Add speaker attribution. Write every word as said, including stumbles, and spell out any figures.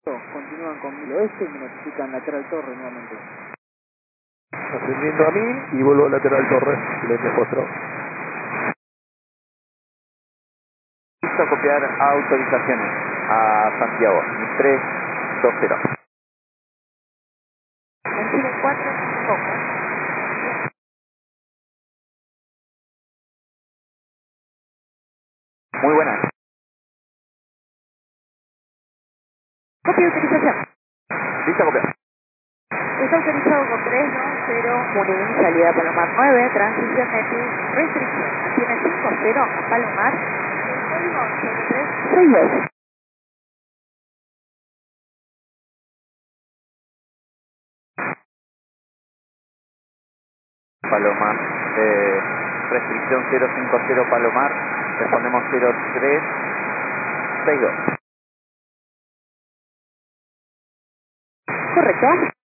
Speaker 1: Continúan con mil oeste y me notifican lateral torre nuevamente.
Speaker 2: Ascendiendo a mil y vuelvo a lateral torre, silencio Foxtrot.
Speaker 3: Listo a copiar autorizaciones a Santiago, tres dos cero.
Speaker 4: En Chile cuatro, poco.
Speaker 3: Muy buenas.
Speaker 4: Copia de autorización.
Speaker 3: Listo a copiar.
Speaker 4: Está autorizado con tres dos cero, Junín, salida Palomar nueve, transición Netis, restricción. Tiene cinco cero, Palomar, el código cero tres seis dos.
Speaker 3: Palomar, eh, restricción cero cinco cero Palomar, respondemos cero tres seis dos.
Speaker 4: Correcto.